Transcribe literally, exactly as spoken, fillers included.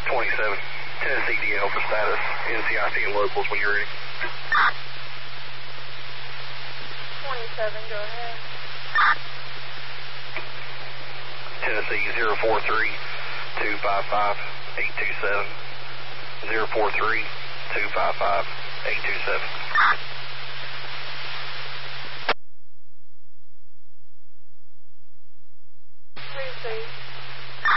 twenty-seven. Tennessee D L for status. N C I C and locals when you're ready. twenty-seven, go ahead. Tennessee zero four three, two five five, eight two seven. zero four three, two five five, eight two seven.